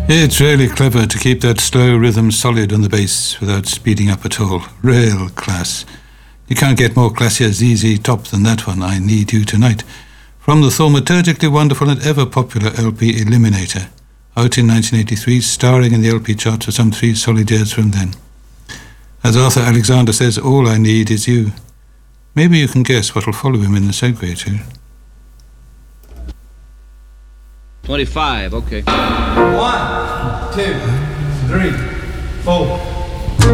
It's really clever to keep that slow rhythm solid on the bass without speeding up at all. Real class. You can't get more classier ZZ Top than that one, I Need You Tonight, from the thaumaturgically wonderful and ever-popular LP Eliminator, out in 1983, starring in the LP charts for some 3 solid years from then. As Arthur Alexander says, all I need is you. Maybe you can guess what will follow him in the segue too. 25, okay. 1, 2, 3, 4.